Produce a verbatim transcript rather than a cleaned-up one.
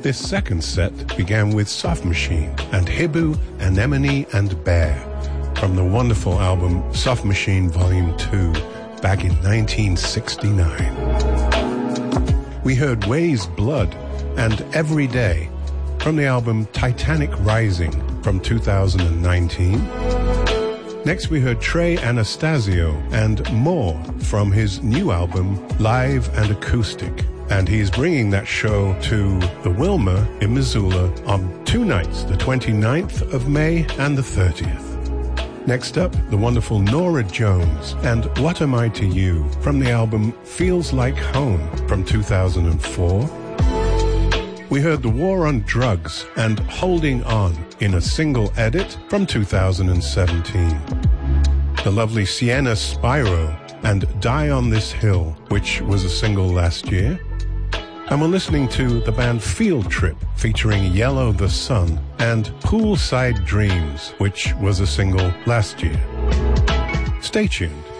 This second set began with Soft Machine and Hibu, Anemone and Bear from the wonderful album Soft Machine Volume two back in nineteen sixty-nine. We heard Way's Blood and Every Day from the album Titanic Rising from two thousand nineteen. Next we heard Trey Anastasio and More from his new album Live and Acoustic. And he's bringing that show to the Wilma in Missoula on two nights, the twenty-ninth of May and the thirtieth. Next up, the wonderful Nora Jones and What Am I to You from the album Feels Like Home from two thousand four. We heard The War on Drugs and Holding On in a single edit from two thousand seventeen. The lovely Sienna Spyro and Die on This Hill, which was a single last year. And we're listening to the band Field Trip featuring Yellow the Sun and Poolside Dreams, which was a single last year. Stay tuned.